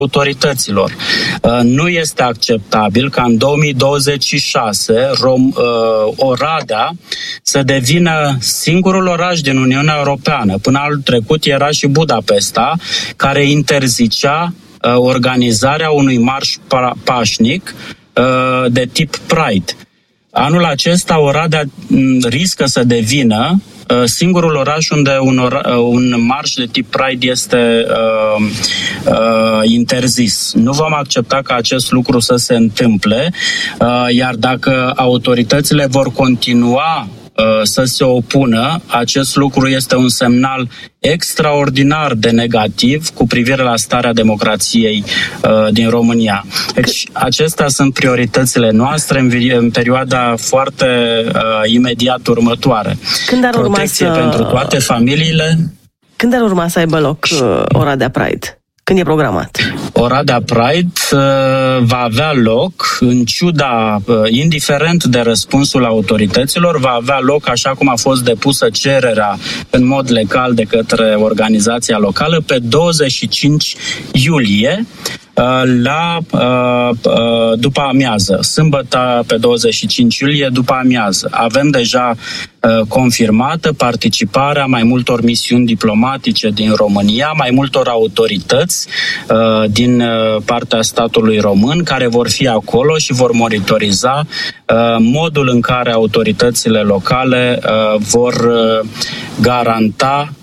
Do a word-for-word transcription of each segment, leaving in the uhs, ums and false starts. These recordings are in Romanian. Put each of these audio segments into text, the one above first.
autorităților. Nu este acceptabil ca în două mii douăzeci și șase Rom, Oradea să devină singurul oraș din Uniunea Europeană. Până anul trecut era și Budapesta, care interzicea organizarea unui marș pașnic de tip Pride. Anul acesta Oradea riscă să devină singurul oraș unde un, ora, un marș de tip Pride este uh, uh, interzis. Nu vom accepta ca acest lucru să se întâmple, uh, iar dacă autoritățile vor continua să se opună, acest lucru este un semnal extraordinar de negativ cu privire la starea democrației uh, din România. Deci, acestea sunt prioritățile noastre în, în perioada foarte uh, imediat următoare. Când ar urma Protecție să... pentru toate familiile. Când ar urma să aibă loc uh, Oradea Pride? Când e programat? Oradea Pride uh, va avea loc, în ciuda, uh, indiferent de răspunsul autorităților, va avea loc așa cum a fost depusă cererea în mod legal de către organizația locală pe douăzeci și cinci iulie, la după amiază, sâmbătă pe douăzeci și cinci iulie după amiază. Avem deja confirmată participarea mai multor misiuni diplomatice din România, mai multor autorități din partea statului român care vor fi acolo și vor monitoriza modul în care autoritățile locale vor garanta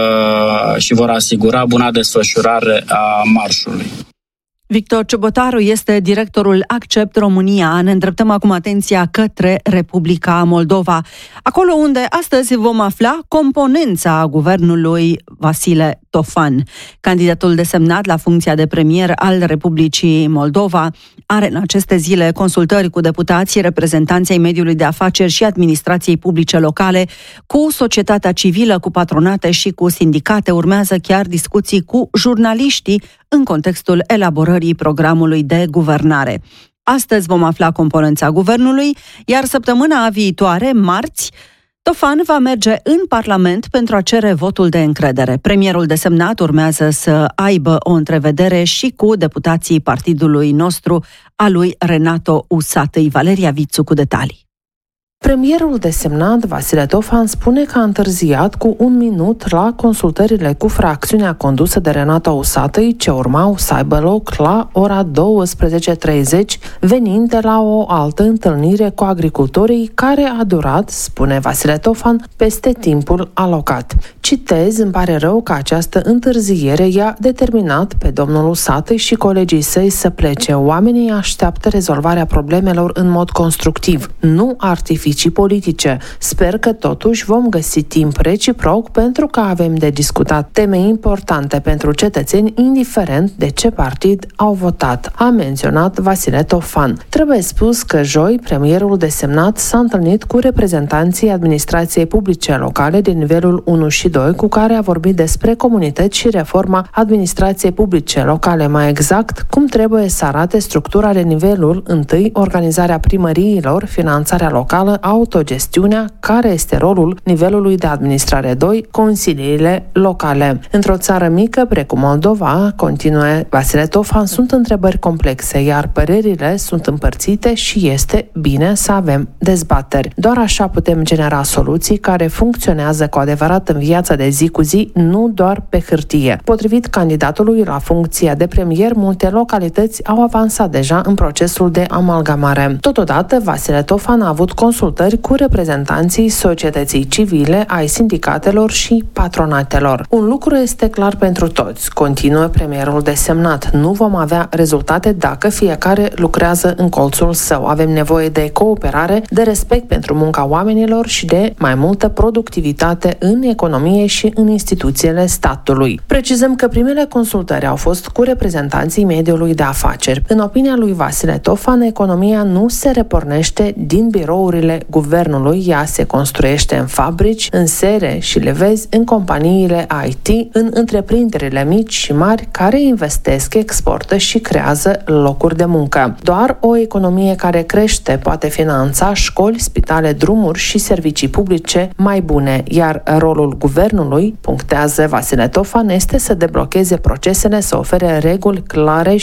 și vor asigura buna desfășurare a marșului. Victor Ciubotaru este directorul Accept România. Ne îndreptăm acum atenția către Republica Moldova, acolo unde astăzi vom afla componența guvernului Vasile Tofan. Candidatul desemnat la funcția de premier al Republicii Moldova are în aceste zile consultări cu deputații, reprezentanții mediului de afaceri și administrației publice locale, cu societatea civilă, cu patronate și cu sindicate. Urmează chiar discuții cu jurnaliștii în contextul elaborării programului de guvernare. Astăzi vom afla componența guvernului, iar săptămâna viitoare, marți, Tofan va merge în Parlament pentru a cere votul de încredere. Premierul desemnat urmează să aibă o întrevedere și cu deputații partidului nostru, a lui Renato Usatăi. Valeria Vițu cu detalii. Premierul desemnat, Vasile Tofan, spune că a întârziat cu un minut la consultările cu fracțiunea condusă de Renato Usatăi, ce urmau să aibă loc la ora douăsprezece treizeci, venind de la o altă întâlnire cu agricultorii care a durat, spune Vasile Tofan, peste timpul alocat. Citez, îmi pare rău că această întârziere i-a determinat pe domnul Usatăi și colegii săi să plece. Oamenii așteaptă rezolvarea problemelor în mod constructiv, nu artificial politice. Sper că totuși vom găsi timp reciproc pentru că avem de discutat teme importante pentru cetățeni, indiferent de ce partid au votat, a menționat Vasile Tofan. Trebuie spus că joi premierul desemnat s-a întâlnit cu reprezentanții administrației publice locale din nivelul unu și doi, cu care a vorbit despre comunități și reforma administrației publice locale, mai exact cum trebuie să arate structura de nivelul întâi, organizarea primăriilor, finanțarea locală, autogestiunea, care este rolul nivelului de administrare doi, consiliile locale. Într-o țară mică precum Moldova, continuă Vasile Tofan, sunt întrebări complexe, iar părerile sunt împărțite și este bine să avem dezbateri. Doar așa putem genera soluții care funcționează cu adevărat în viața de zi cu zi, nu doar pe hârtie. Potrivit candidatului la funcția de premier, multe localități au avansat deja în procesul de amalgamare. Totodată, Vasile Tofan a avut consultări cu reprezentanții societății civile, ai sindicatelor și patronatelor. Un lucru este clar pentru toți, continuă premierul desemnat. Nu vom avea rezultate dacă fiecare lucrează în colțul său. Avem nevoie de cooperare, de respect pentru munca oamenilor și de mai multă productivitate în economie și în instituțiile statului. Precizăm că primele consultări au fost cu reprezentanții mediului de afaceri. În opinia lui Vasile Tofan, economia nu se repornește din birourile ale guvernului. Ea se construiește în fabrici, în sere și le vezi în companiile I T, în întreprinderile mici și mari care investesc, exportă și creează locuri de muncă. Doar o economie care crește poate finanța școli, spitale, drumuri și servicii publice mai bune, iar rolul guvernului, punctează Vasile Tofan, este să deblocheze procesele, să ofere reguli clare